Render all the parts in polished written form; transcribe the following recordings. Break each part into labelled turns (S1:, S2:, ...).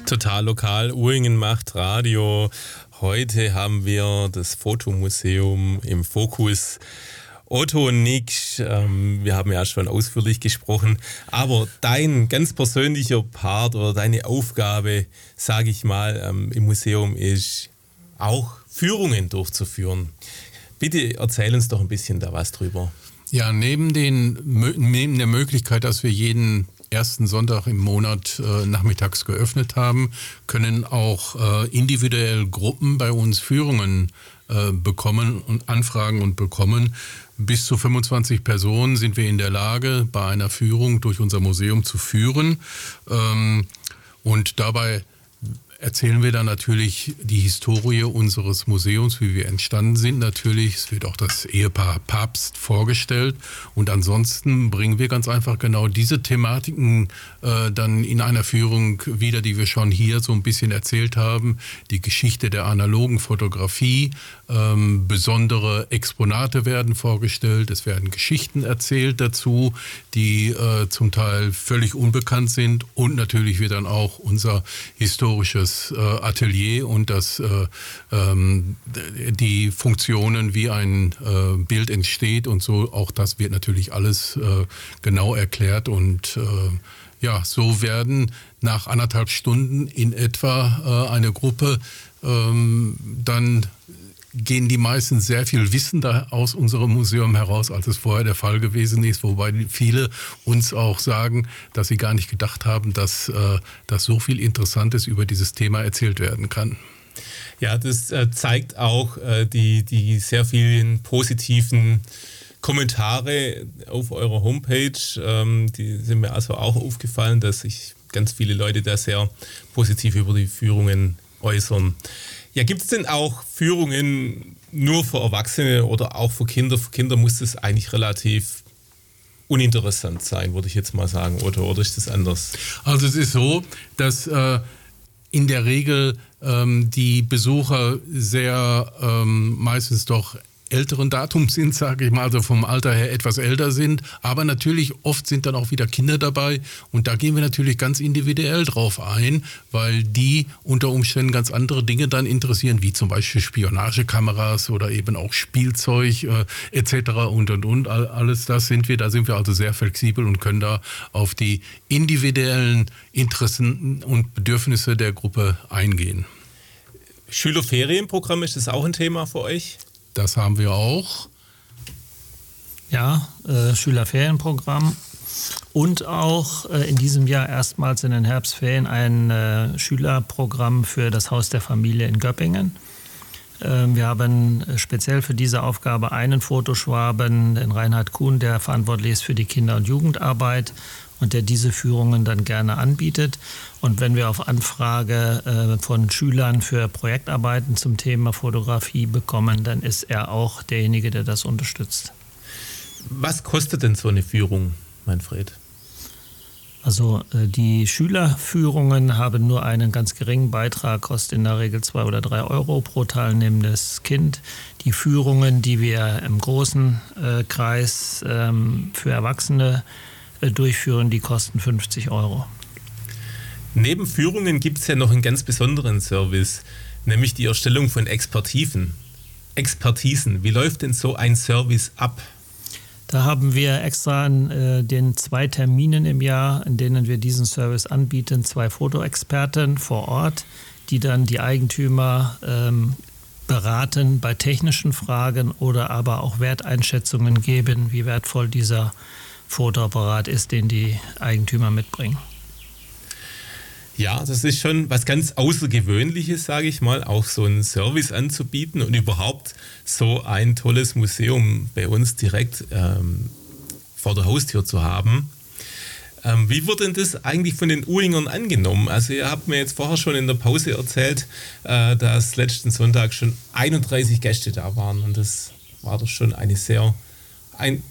S1: Total lokal, Uhringen macht Radio. Heute haben wir das Fotomuseum im Fokus. Otto und Nick, wir haben ja schon ausführlich gesprochen, aber dein ganz persönlicher Part oder deine Aufgabe, sage ich mal, im Museum ist auch Führungen durchzuführen. Bitte erzähl uns doch ein bisschen da was drüber.
S2: Ja, neben der Möglichkeit, dass wir jeden ersten Sonntag im Monat nachmittags geöffnet haben, können auch individuell Gruppen bei uns Führungen bekommen und anfragen und bekommen. Bis zu 25 Personen sind wir in der Lage, bei einer Führung durch unser Museum zu führen. Und dabei erzählen wir dann natürlich die Historie unseres Museums, wie wir entstanden sind natürlich. Es wird auch das Ehepaar Papst vorgestellt. Und ansonsten bringen wir ganz einfach genau diese Thematiken dann in einer Führung wieder, die wir schon hier so ein bisschen erzählt haben. Die Geschichte der analogen Fotografie, besondere Exponate werden vorgestellt. Es werden Geschichten erzählt dazu, die zum Teil völlig unbekannt sind. Und natürlich wird dann auch unser historisches Atelier und die Funktionen, wie ein Bild entsteht und so, auch das wird natürlich alles genau erklärt und so werden nach 1,5 Stunden in etwa eine Gruppe, dann gehen die meisten sehr viel wissender aus unserem Museum heraus, als es vorher der Fall gewesen ist, wobei viele uns auch sagen, dass sie gar nicht gedacht haben, dass so viel Interessantes über dieses Thema erzählt werden kann.
S1: Ja, das zeigt auch die sehr vielen positiven Kommentare auf eurer Homepage. Die sind mir also auch aufgefallen, dass sich ganz viele Leute da sehr positiv über die Führungen äußern. Ja, gibt es denn auch Führungen nur für Erwachsene oder auch für Kinder? Für Kinder muss das eigentlich relativ uninteressant sein, würde ich jetzt mal sagen, oder ist das anders?
S2: Also es ist so, dass in der Regel die Besucher sehr meistens doch älteren Datums sind, sage ich mal, also vom Alter her etwas älter sind. Aber natürlich oft sind dann auch wieder Kinder dabei und da gehen wir natürlich ganz individuell drauf ein, weil die unter Umständen ganz andere Dinge dann interessieren, wie zum Beispiel Spionagekameras oder eben auch Spielzeug etc. und. Alles das sind wir also sehr flexibel und können da auf die individuellen Interessen und Bedürfnisse der Gruppe eingehen.
S1: Schülerferienprogramm, ist das auch ein Thema für euch?
S2: Das haben wir auch.
S3: Ja, Schülerferienprogramm und auch in diesem Jahr erstmals in den Herbstferien ein Schülerprogramm für das Haus der Familie in Göppingen. Wir haben speziell für diese Aufgabe einen Fotoschwaben, den Reinhard Kuhn, der verantwortlich ist für die Kinder- und Jugendarbeit und der diese Führungen dann gerne anbietet. Und wenn wir auf Anfrage von Schülern für Projektarbeiten zum Thema Fotografie bekommen, dann ist er auch derjenige, der das unterstützt.
S1: Was kostet denn so eine Führung, Manfred?
S3: Also die Schülerführungen haben nur einen ganz geringen Beitrag, kostet in der Regel 2 oder 3 Euro pro teilnehmendes Kind. Die Führungen, die wir im großen Kreis für Erwachsene durchführen, die kosten 50 Euro.
S1: Neben Führungen gibt es ja noch einen ganz besonderen Service, nämlich die Erstellung von Expertisen. Wie läuft denn so ein Service ab?
S3: Da haben wir extra an den 2 Terminen im Jahr, in denen wir diesen Service anbieten, 2 Fotoexperten vor Ort, die dann die Eigentümer beraten bei technischen Fragen oder aber auch Werteinschätzungen geben, wie wertvoll dieser Fotoapparat ist, den die Eigentümer mitbringen.
S1: Ja, das ist schon was ganz Außergewöhnliches, sage ich mal, auch so einen Service anzubieten und überhaupt so ein tolles Museum bei uns direkt vor der Haustür zu haben. Wie wird denn das eigentlich von den Uhringern angenommen? Also ihr habt mir jetzt vorher schon in der Pause erzählt, dass letzten Sonntag schon 31 Gäste da waren und das war doch schon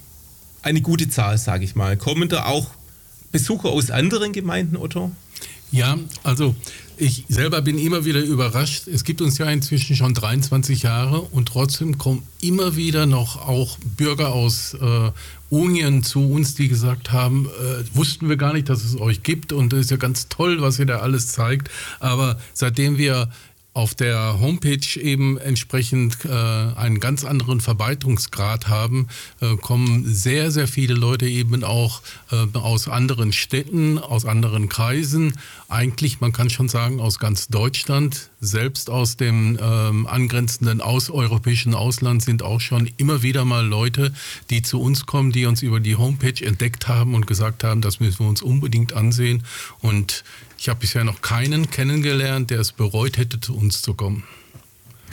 S1: eine gute Zahl, sage ich mal. Kommen da auch Besucher aus anderen Gemeinden, Otto?
S2: Ja, also ich selber bin immer wieder überrascht. Es gibt uns ja inzwischen schon 23 Jahre und trotzdem kommen immer wieder noch auch Bürger aus Unien zu uns, die gesagt haben, wussten wir gar nicht, dass es euch gibt und es ist ja ganz toll, was ihr da alles zeigt. Aber seitdem wir auf der Homepage eben entsprechend einen ganz anderen Verbreitungsgrad haben, kommen sehr, sehr viele Leute eben auch aus anderen Städten, aus anderen Kreisen. Eigentlich, man kann schon sagen, aus ganz Deutschland, selbst aus dem angrenzenden europäischen Ausland sind auch schon immer wieder mal Leute, die zu uns kommen, die uns über die Homepage entdeckt haben und gesagt haben, das müssen wir uns unbedingt ansehen. Und ich habe bisher noch keinen kennengelernt, der es bereut hätte, zu uns zu kommen.